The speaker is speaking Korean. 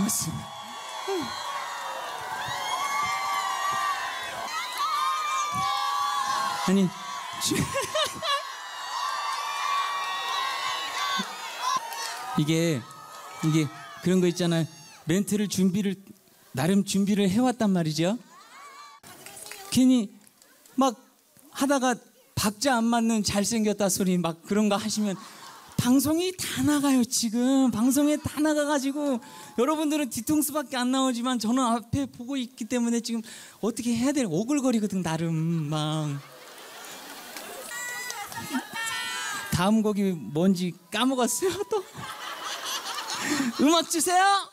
고맙습니다. 아니 이게 그런 거 있잖아요. 멘트를 나름 준비를 해왔단 말이죠. 괜히 막 하다가 박자 안 맞는 잘생겼다 소리 막 그런 거 하시면 방송이 다 나가요. 지금 방송에 다 나가가지고 여러분들은 뒤통수밖에 안 나오지만 저는 앞에 보고 있기 때문에 지금 어떻게 해야 되나 오글거리거든. 나름 막 다음 곡이 뭔지 까먹었어요. 또 음악 주세요.